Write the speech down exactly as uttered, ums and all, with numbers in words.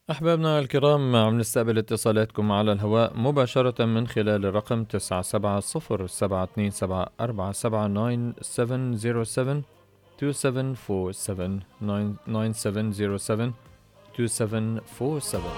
أحبابنا الكرام، عم نستقبل اتصالاتكم على الهواء مباشرة من خلال الرقم تسعة سبعة صفر سبعة اثنين سبعة أربعة سبعة تسعة سبعة صفر سبعة اثنين سبعة أربعة سبعة تسعة أربعة سبعة two seven zero seven two seven four seven.